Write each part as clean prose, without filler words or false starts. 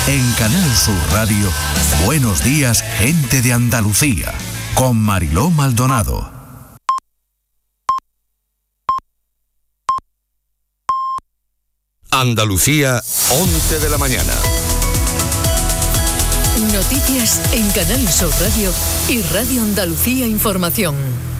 En Canal Sur Radio, Buenos Días, Gente de Andalucía, con Mariló Maldonado. Andalucía, 11 de la mañana. Noticias en Canal Sur Radio y Radio Andalucía Información.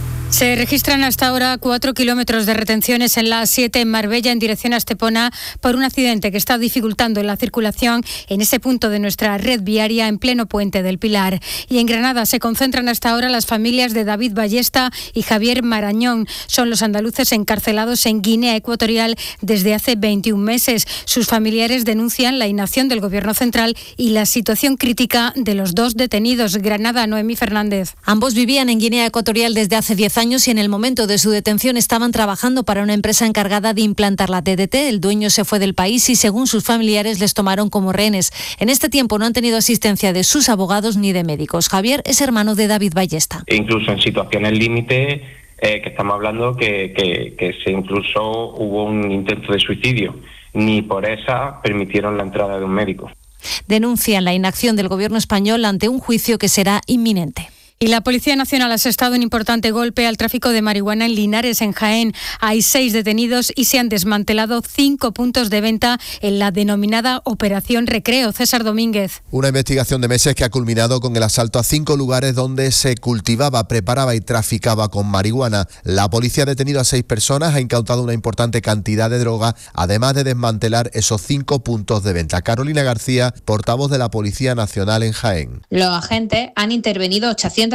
Se registran hasta ahora 4 kilómetros de retenciones en la A7 en Marbella en dirección a Estepona por un accidente que está dificultando la circulación en ese punto de nuestra red viaria en pleno Puente del Pilar. Y en Granada se concentran hasta ahora las familias de David Ballesta y Javier Marañón. Son los andaluces encarcelados en Guinea Ecuatorial desde hace 21 meses. Sus familiares denuncian la inacción del Gobierno central y la situación crítica de los dos detenidos. Granada, Noemí Fernández. Ambos vivían en Guinea Ecuatorial desde hace 10 años y en el momento de su detención estaban trabajando para una empresa encargada de implantar la DDT. El dueño se fue del país y, según sus familiares, les tomaron como rehenes. En este tiempo no han tenido asistencia de sus abogados ni de médicos. Javier es hermano de David Ballesta. Incluso en situaciones límite, que estamos hablando que se incluso hubo un intento de suicidio. Ni por esa permitieron la entrada de un médico. Denuncian la inacción del Gobierno español ante un juicio que será inminente. Y la Policía Nacional ha asestado un importante golpe al tráfico de marihuana en Linares, en Jaén. Hay 6 detenidos y se han desmantelado 5 puntos de venta en la denominada Operación Recreo. César Domínguez. Una investigación de meses que ha culminado con el asalto a 5 lugares donde se cultivaba, preparaba y traficaba con marihuana. La policía ha detenido a 6 personas, ha incautado una importante cantidad de droga, además de desmantelar esos 5 puntos de venta. Carolina García, portavoz de la Policía Nacional en Jaén. Los agentes han intervenido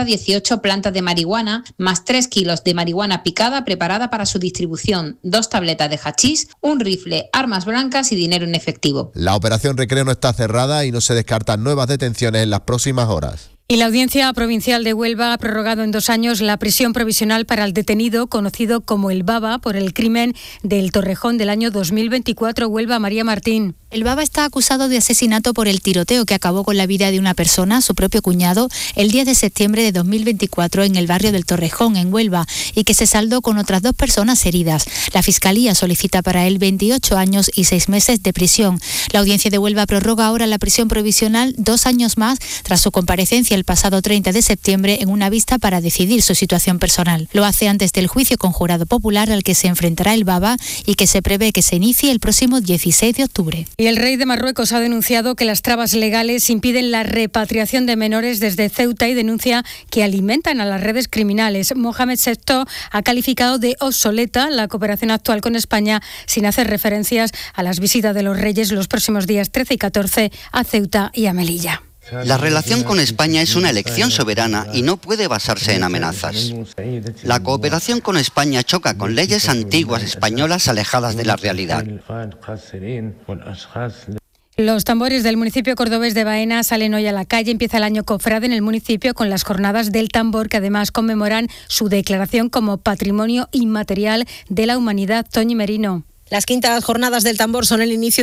818 plantas de marihuana, más 3 kilos de marihuana picada preparada para su distribución, 2 tabletas de hachís, un rifle, armas blancas y dinero en efectivo. La operación Recreo no está cerrada y no se descartan nuevas detenciones en las próximas horas. Y la Audiencia Provincial de Huelva ha prorrogado en 2 años la prisión provisional para el detenido conocido como el Baba por el crimen del Torrejón del año 2024. Huelva, María Martín. El Baba está acusado de asesinato por el tiroteo que acabó con la vida de una persona, su propio cuñado, el 10 de septiembre de 2024 en el barrio del Torrejón, en Huelva, y que se saldó con otras 2 personas heridas. La Fiscalía solicita para él 28 años y 6 meses de prisión. La Audiencia de Huelva prorroga ahora la prisión provisional 2 años más tras su comparecencia el pasado 30 de septiembre en una vista para decidir su situación personal. Lo hace antes del juicio con jurado popular al que se enfrentará el Baba y que se prevé que se inicie el próximo 16 de octubre. Y el rey de Marruecos ha denunciado que las trabas legales impiden la repatriación de menores desde Ceuta y denuncia que alimentan a las redes criminales. Mohamed VI ha calificado de obsoleta la cooperación actual con España sin hacer referencias a las visitas de los reyes los próximos días 13 y 14 a Ceuta y a Melilla. La relación con España es una elección soberana y no puede basarse en amenazas. La cooperación con España choca con leyes antiguas españolas alejadas de la realidad. Los tambores del municipio cordobés de Baena salen hoy a la calle. Empieza el año cofrade en el municipio con las jornadas del tambor que además conmemoran su declaración como Patrimonio Inmaterial de la Humanidad. Toñi Merino. Las 5ª jornadas del tambor son el inicio